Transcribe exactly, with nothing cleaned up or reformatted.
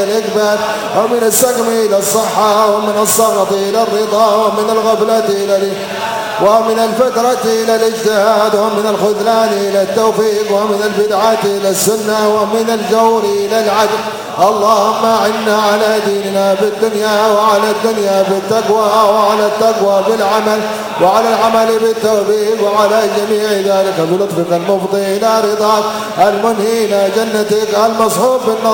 الإقبال، ومن السقم إلى الصحة، ومن السخط إلى الرضا، ومن الغفلة إلى الإجتهاد، ومن الفترة إلى الاجتهاد، ومن الخذلان إلى التوفيق، ومن البدعة إلى السنة، ومن الجور إلى العدل. اللهم أعنا على ديننا بالدنيا، وعلى الدنيا بالتقوى، وعلى التقوى بالعمل، وعلى العمل بالتوفيق، وعلى جميع ذلك بلطفك المفضي إلى رضاك المنهي إلى جنتك المصحوب بالنصر.